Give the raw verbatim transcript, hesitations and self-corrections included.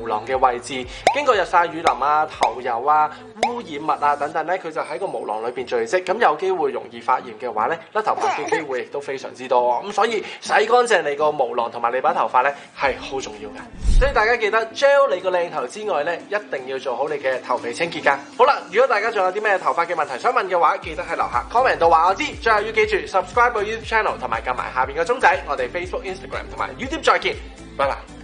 毛囊嘅位置，經過日曬雨淋啊、頭油啊、污染物啊等等咧，佢就喺個毛囊裏邊聚積，咁有機會容易發炎嘅話咧，甩頭髮嘅機會亦都非常之多。咁所以洗乾淨你個毛囊同埋你把頭髮咧係好重要嘅。所以大家記得 gel 你個靚頭之外咧，一定要做好你嘅頭皮清潔㗎。好啦，如果大家仲有啲咩頭髮嘅問題想問嘅話，記得喺樓下 comment 度話我知。最後要記住 subscribe 個 YouTube channel 同埋撳埋下邊個鐘仔，我哋 Facebook、Instagram 同埋 YouTube 再見，拜拜。